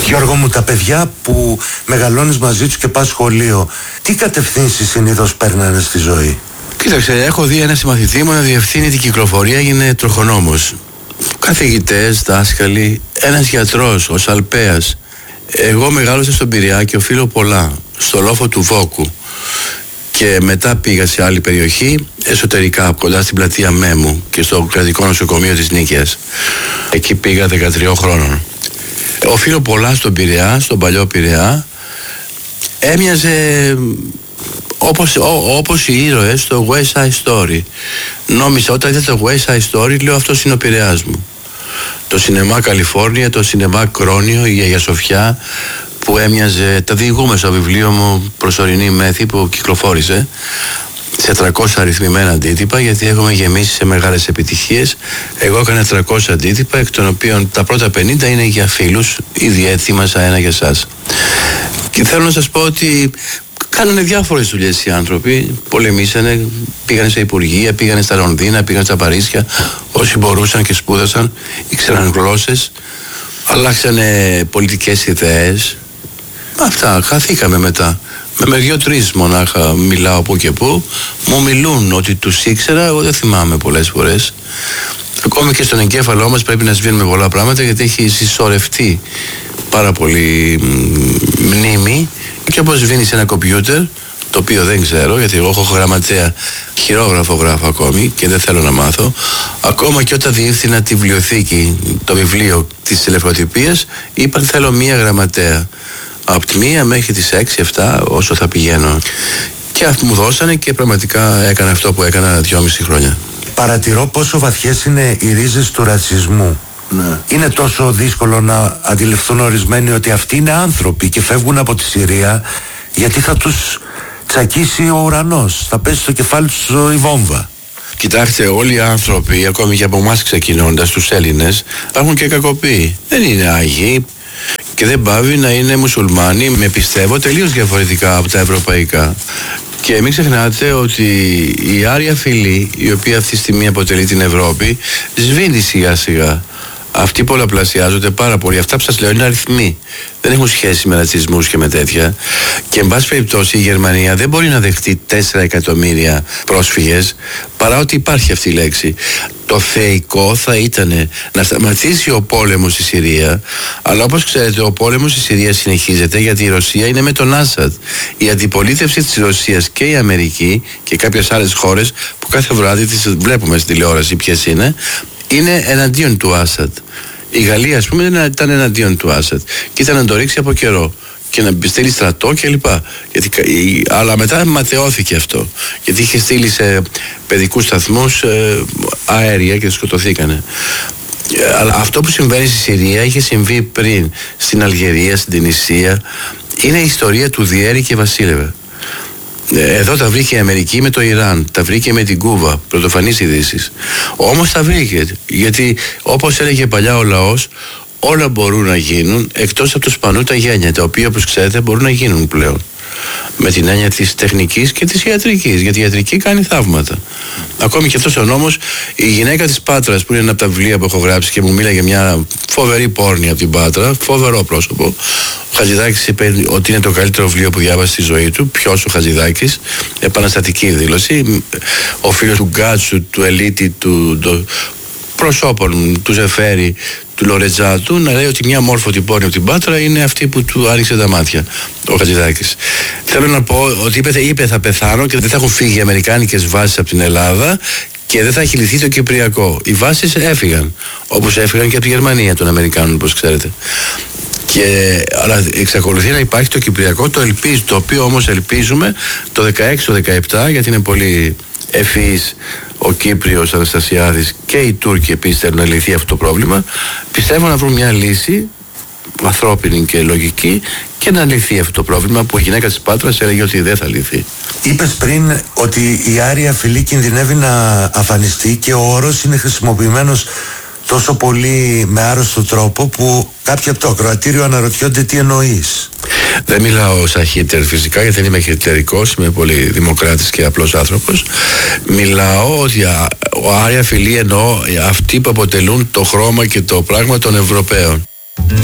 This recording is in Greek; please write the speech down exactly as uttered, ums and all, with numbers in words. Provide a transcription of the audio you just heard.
Γιώργο μου, τα παιδιά που μεγαλώνεις μαζί τους και πας σχολείο, τι κατευθύνσεις συνήθως παίρνανε στη ζωή? Κοίταξε, έχω δει ένα συμμαθητή μου να διευθύνει την κυκλοφορία, είναι τροχονόμος. Καθηγητές, δάσκαλοι, ένας γιατρός, ο Σαλπέας. Εγώ μεγάλωσα στον Πειραιά και οφείλω πολλά, στο λόφο του Βόκου. Και μετά πήγα σε άλλη περιοχή, εσωτερικά, κοντά στην πλατεία Μέμου και στο κρατικό νοσοκομείο της Νίκαιας. Εκεί πήγα δεκατρία χρόνων. Οφείλω πολλά στον Πειραιά, στον παλιό Πειραιά. Έμοιαζε όπως, ό, όπως οι ήρωες στο West Side Story. Νόμιζα όταν είδα το West Side Story, λέω αυτός είναι ο Πειραιάς μου. Το σινεμά Καλιφόρνια, το σινεμά Κρόνιο, η Αγία Σοφιά, που έμοιαζε, τα διηγούμε στο βιβλίο μου Προσωρινή Μέθη που κυκλοφόρησε σε τριακόσια αριθμημένα αντίτυπα, γιατί έχουμε γεμίσει σε μεγάλες επιτυχίες. Εγώ έκανα τριακόσια αντίτυπα, εκ των οποίων τα πρώτα πενήντα είναι για φίλους, ήδη έτοιμασα ένα για σας. Και θέλω να σας πω ότι κάνανε διάφορες δουλειές οι άνθρωποι, πολεμήσανε, πήγανε σε υπουργεία, πήγανε στα Λονδίνα, πήγανε στα Παρίσια, όσοι μπορούσαν και σπούδασαν, ήξεραν γλώσσες, αλλάξανε πολιτικές ιδέες. Αυτά, χαθήκαμε μετά. Με, με δύο-τρεις μονάχα μιλάω που και που. Μου μιλούν ότι τους ήξερα, εγώ δεν θυμάμαι πολλές φορές. Ακόμη και στον εγκέφαλό μας πρέπει να σβήνουμε πολλά πράγματα, γιατί έχει συσσωρευτεί πάρα πολύ μνήμη. Και όπως σβήνει σε ένα κομπιούτερ, το οποίο δεν ξέρω, γιατί εγώ έχω γραμματέα, χειρόγραφο γράφω ακόμη και δεν θέλω να μάθω. Ακόμα και όταν διεύθυνα τη βιβλιοθήκη, το βιβλίο της ελευθεροτυπίας, είπα θέλω μία γραμματέα. Από τη μία μέχρι τις έξι εφτά όσο θα πηγαίνω. Και αυτό μου δώσανε και πραγματικά έκανα αυτό που έκανα δυόμιση χρόνια. Παρατηρώ πόσο βαθιές είναι οι ρίζες του ρατσισμού. Ναι. Είναι τόσο δύσκολο να αντιληφθούν ορισμένοι ότι αυτοί είναι άνθρωποι και φεύγουν από τη Συρία γιατί θα τους τσακίσει ο ουρανός, θα πέσει στο κεφάλι τους η βόμβα. Κοιτάξτε, όλοι οι άνθρωποι, ακόμη και από εμάς ξεκινώντας, τους Έλληνες, έχουν και κακοποιοί. Δεν είναι άγιοι και δεν πάβει να είναι μουσουλμάνοι με πιστεύω τελείως διαφορετικά από τα ευρωπαϊκά. Και μην ξεχνάτε ότι η Άρια Φυλή, η οποία αυτή τη στιγμή αποτελεί την Ευρώπη, σβήνει σιγά σιγά. Αυτοί πολλαπλασιάζονται πάρα πολύ. Αυτά που σας λέω είναι αριθμοί. Δεν έχουν σχέση με ρατσισμούς και με τέτοια. Και εν πάση περιπτώσει η Γερμανία δεν μπορεί να δεχτεί τέσσερα εκατομμύρια πρόσφυγες, παρά ότι υπάρχει αυτή η λέξη. Το θεϊκό θα ήταν να σταματήσει ο πόλεμος στη Συρία, αλλά όπως ξέρετε ο πόλεμος στη Συρία συνεχίζεται γιατί η Ρωσία είναι με τον Άσαντ. Η αντιπολίτευση της Ρωσίας και η Αμερική και κάποιες άλλες χώρες που κάθε βράδυ τις βλέπουμε στην τηλεόραση ποιες είναι, είναι εναντίον του Άσαντ. Η Γαλλία, ας πούμε, ήταν εναντίον του Άσαντ και ήταν να το ρίξει από καιρό και να στείλει στρατό κλπ. Αλλά μετά ματαιώθηκε αυτό, γιατί είχε στείλει σε παιδικούς σταθμούς ε, αέρια και σκοτωθήκανε. Αλλά αυτό που συμβαίνει στη Συρία είχε συμβεί πριν στην Αλγερία, στην Τινησία. Είναι η ιστορία του Διέρη και Βασίλευε. Εδώ τα βρήκε η Αμερική με το Ιράν, τα βρήκε με την Κούβα, πρωτοφανείς ειδήσεις. Όμως τα βρήκε, γιατί όπως έλεγε παλιά ο λαός, όλα μπορούν να γίνουν εκτός από το σπανού τα γένια, τα οποία όπως ξέρετε μπορούν να γίνουν πλέον. Με την έννοια της τεχνικής και της ιατρικής, γιατί η ιατρική κάνει θαύματα. Ακόμη και αυτός ο νόμος, η γυναίκα της Πάτρας, που είναι ένα από τα βιβλία που έχω γράψει και μου μίλαγε μια φοβερή πόρνη από την Πάτρα, φοβερό πρόσωπο. Ο Χατζηδάκης είπε ότι είναι το καλύτερο βιβλίο που διάβασε στη ζωή του. Ποιος ο Χατζηδάκης? Επαναστατική δήλωση. Ο φίλος του Γκάτσου, του Ελίτη, του, του προσώπων, του Ζεφέρη, του Λορετζάτου, να λέει ότι μια μόρφωτη πόρνη από την Πάτρα είναι αυτή που του άνοιξε τα μάτια, ο Χατζηδάκης. Θέλω να πω ότι είπε, είπε θα πεθάνω και δεν θα έχουν φύγει οι αμερικάνικες βάσεις από την Ελλάδα και δεν θα έχει λυθεί το Κυπριακό. Οι βάσεις έφυγαν, όπως έφυγαν και από τη Γερμανία των Αμερικάνων, όπως ξέρετε. Και, αλλά εξακολουθεί να υπάρχει το Κυπριακό, το, ελπίζω, το οποίο όμως ελπίζουμε το δεκαέξι, το δεκαεπτά, γιατί είναι πολύ ευφυής ο Κύπριος Αναστασιάδης και οι Τούρκοι επίσης θέλουν να λυθεί αυτό το πρόβλημα. Πιστεύω να βρουν μια λύση ανθρώπινη και λογική και να λυθεί αυτό το πρόβλημα που η γυναίκα της Πάτρας έλεγε ότι δεν θα λυθεί. Είπες πριν ότι η Άρια Φυλή κινδυνεύει να αφανιστεί και ο όρος είναι χρησιμοποιημένος τόσο πολύ με άρρωστο τρόπο που κάποιοι από το ακροατήριο αναρωτιόνται τι εννοείς. Δεν μιλάω σαν Χίτλερ φυσικά, γιατί δεν είμαι χιτλερικός, είμαι πολύ δημοκράτης και απλός άνθρωπος. Μιλάω ότι ο Άρια Φυλή εννοώ αυτοί που αποτελούν το χρώμα και το πράγμα των Ευρωπαίων.